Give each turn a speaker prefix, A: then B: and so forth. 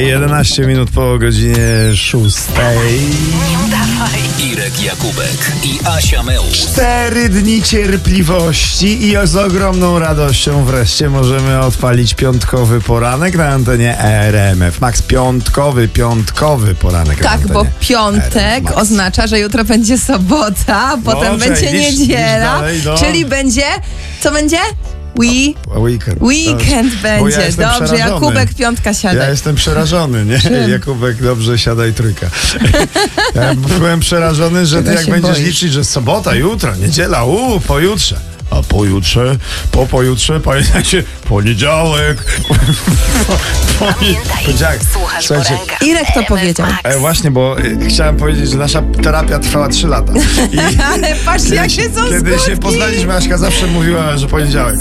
A: 11 minut po godzinie 6.
B: Irek Jakubek i Asia Meusz.
A: 4 dni cierpliwości i z ogromną radością wreszcie możemy odpalić piątkowy poranek na antenie RMF Max. Piątkowy poranek na
C: Tak,
A: antenie
C: bo piątek
A: RMF Max.
C: oznacza, że jutro będzie sobota, a potem będzie
A: licz
C: niedziela,
A: dalej, no.
C: czyli będzie... Co będzie?
A: Weekend.
C: Weekend
A: Bo ja
C: będzie.
A: jestem
C: Dobrze,
A: przerażony.
C: Jakubek, piątka siadaj.
A: Ja jestem przerażony, nie?
C: Czym?
A: Jakubek, dobrze, siadaj, trójka. Ja byłem przerażony, że ty
C: Czego
A: jak
C: się
A: będziesz
C: boisz?
A: liczyć, że sobota, jutro, niedziela, pojutrze. A pojutrze, pojutrze, pamiętajcie, poniedziałek.
B: Pamiętaj, słuchasz
A: Słuchajcie,
B: poranka.
C: Irek to
B: RMF
C: powiedział.
B: Max.
A: Właśnie, bo chciałem powiedzieć, że nasza terapia trwała 3 lata.
C: Ale patrzcie, jakie są
A: Kiedy
C: skutki.
A: się poznaliśmy, Aśka zawsze mówiła, że poniedziałek.